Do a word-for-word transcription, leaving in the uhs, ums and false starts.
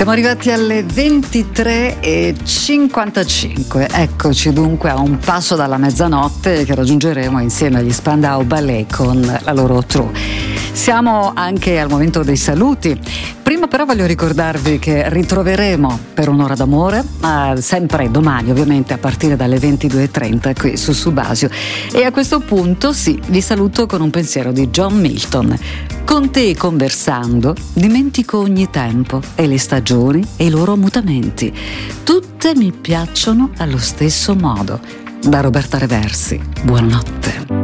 Siamo arrivati alle ventitré e cinquantacinque, eccoci dunque a un passo dalla mezzanotte che raggiungeremo insieme agli Spandau Ballet con la loro True. Siamo anche al momento dei saluti. Prima però voglio ricordarvi che ritroveremo per un'ora d'amore, eh, sempre domani ovviamente a partire dalle ventidue e trenta qui su Subasio. E a questo punto sì, vi saluto con un pensiero di John Milton. Con te conversando dimentico ogni tempo e le stagioni e i loro mutamenti. Tutte mi piacciono allo stesso modo. Da Roberta Reversi, buonanotte.